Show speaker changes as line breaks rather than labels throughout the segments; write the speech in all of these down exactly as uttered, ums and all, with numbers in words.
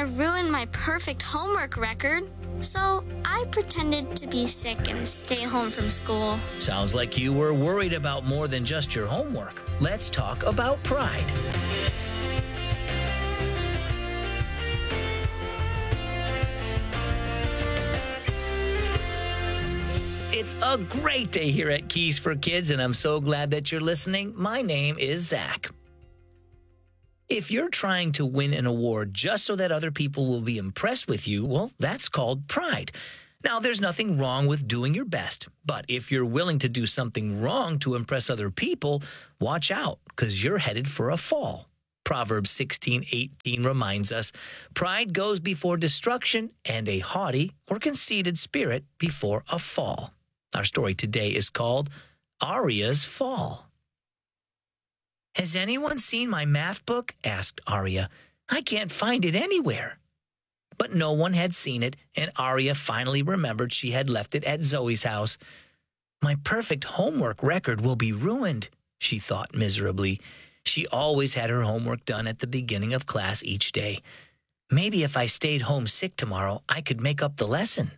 ruin my perfect homework record. So I pretended to be sick and stay home from school.
Sounds like you were worried about more than just your homework. Let's talk about pride. It's a great day here at Keys for Kids, and I'm so glad that you're listening. My name is Zach. If you're trying to win an award just so that other people will be impressed with you, well, that's called pride. Now, there's nothing wrong with doing your best, but if you're willing to do something wrong to impress other people, watch out, because you're headed for a fall. Proverbs sixteen eighteen reminds us, pride goes before destruction, and a haughty or conceited spirit before a fall. Our story today is called Arya's Fall. Has anyone seen my math book? Asked Arya. I can't find it anywhere. But no one had seen it, and Arya finally remembered she had left it at Zoe's house. My perfect homework record will be ruined, she thought miserably. She always had her homework done at the beginning of class each day. Maybe if I stayed home sick tomorrow, I could make up the lesson.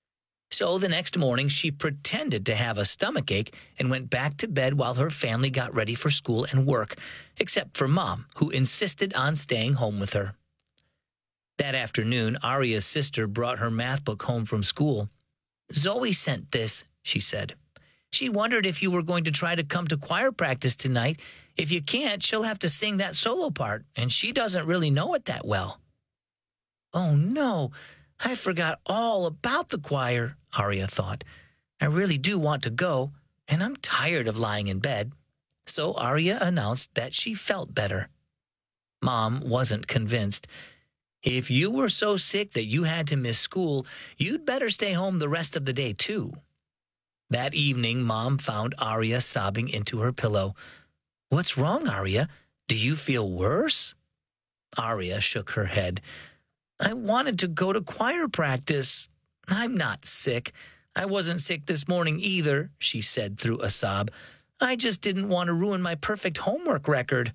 So the next morning, she pretended to have a stomachache and went back to bed while her family got ready for school and work, except for Mom, who insisted on staying home with her. That afternoon, Arya's sister brought her math book home from school. Zoe sent this, she said. She wondered if you were going to try to come to choir practice tonight. If you can't, she'll have to sing that solo part, and she doesn't really know it that well. Oh, no, I forgot all about the choir, Arya thought. I really do want to go, and I'm tired of lying in bed. So Arya announced that she felt better. Mom wasn't convinced. If you were so sick that you had to miss school, you'd better stay home the rest of the day, too. That evening, Mom found Arya sobbing into her pillow. What's wrong, Arya? Do you feel worse? Arya shook her head. I wanted to go to choir practice. I'm not sick. I wasn't sick this morning either, she said through a sob. I just didn't want to ruin my perfect homework record.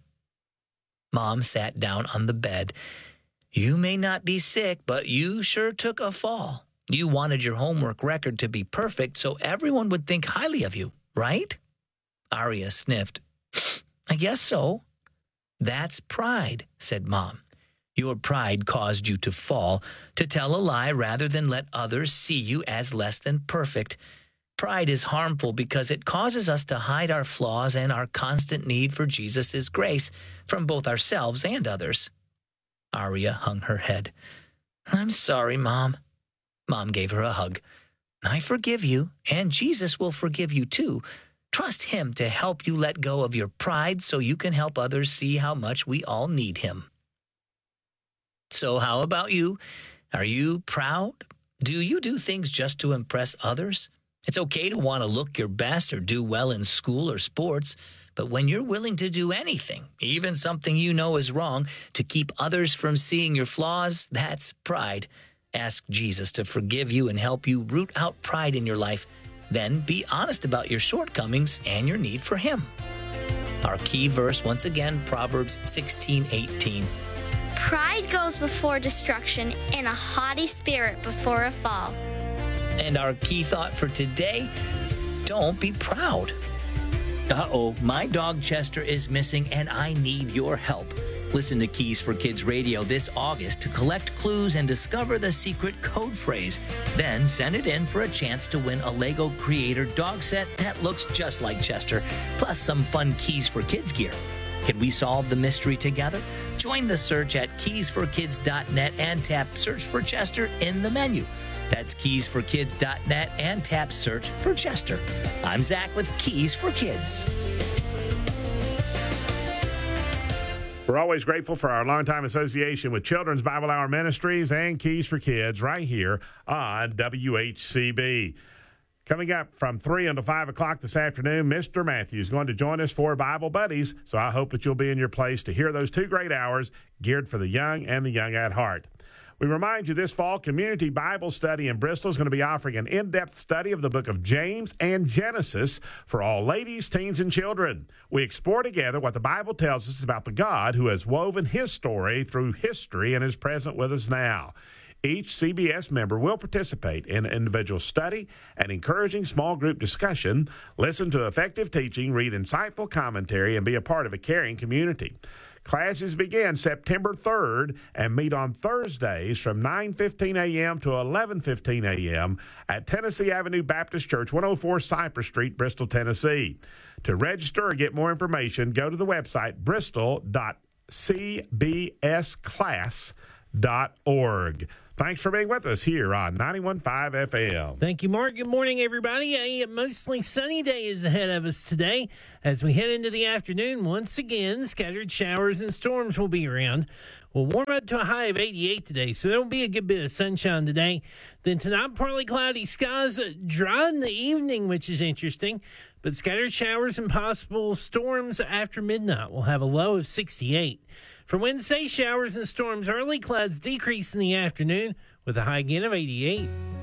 Mom sat down on the bed. You may not be sick, but you sure took a fall. You wanted your homework record to be perfect so everyone would think highly of you, right? Arya sniffed. I guess so. That's pride, said Mom. Your pride caused you to fall, to tell a lie rather than let others see you as less than perfect. Pride is harmful because it causes us to hide our flaws and our constant need for Jesus' grace from both ourselves and others. Arya hung her head. I'm sorry, Mom. Mom gave her a hug. I forgive you, and Jesus will forgive you too. Trust him to help you let go of your pride so you can help others see how much we all need him. So how about you? Are you proud? Do you do things just to impress others? It's okay to want to look your best or do well in school or sports, but when you're willing to do anything, even something you know is wrong, to keep others from seeing your flaws, that's pride. Ask Jesus to forgive you and help you root out pride in your life. Then be honest about your shortcomings and your need for him. Our key verse, once again, Proverbs sixteen eighteen.
Pride goes before destruction, and a haughty spirit before a fall.
And our key thought for today, don't be proud. Uh-oh, my dog Chester is missing, and I need your help. Listen to Keys for Kids Radio this August to collect clues and discover the secret code phrase. Then send it in for a chance to win a Lego Creator dog set that looks just like Chester, plus some fun Keys for Kids gear. Can we solve the mystery together? Join the search at keys for kids dot net and tap Search for Chester in the menu. That's keys for kids dot net and tap Search for Chester. I'm Zach with Keys for Kids.
We're always grateful for our longtime association with Children's Bible Hour Ministries and Keys for Kids right here on W H C B. Coming up from three until five o'clock this afternoon, Mister Matthews is going to join us for Bible Buddies, so I hope that you'll be in your place to hear those two great hours geared for the young and the young at heart. We remind you this fall, Community Bible Study in Bristol is going to be offering an in-depth study of the book of James and Genesis for all ladies, teens, and children. We explore together what the Bible tells us about the God who has woven his story through history and is present with us now. Each C B S member will participate in individual study and encouraging small group discussion, listen to effective teaching, read insightful commentary, and be a part of a caring community. Classes begin September third and meet on Thursdays from nine fifteen a.m. to eleven fifteen a.m. at Tennessee Avenue Baptist Church, one oh four Cypress Street, Bristol, Tennessee. To register or get more information, go to the website bristol dot c b s class dot org. Thanks for being with us here on ninety-one point five F M.
Thank you, Mark. Good morning, everybody. A mostly sunny day is ahead of us today. As we head into the afternoon, once again, scattered showers and storms will be around. We'll warm up to a high of eighty-eight today, so there will be a good bit of sunshine today. Then tonight, partly cloudy skies, dry in the evening, which is interesting. But scattered showers and possible storms after midnight. We'll have a low of sixty-eight. For Wednesday, showers and storms, early clouds decrease in the afternoon with a high again of eighty-eight.